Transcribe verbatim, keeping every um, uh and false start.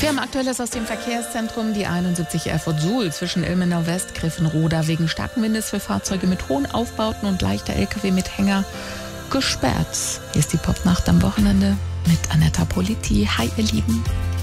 Wir haben Aktuelles aus dem Verkehrszentrum. Die einundsiebzig Erfurt-Suhl zwischen Ilmenau West, Griffenroda wegen starken Windes für Fahrzeuge mit hohen Aufbauten und leichter L K W mit Hänger gesperrt. Hier ist die Popnacht am Wochenende mit Anetta Politi. Hi, ihr Lieben.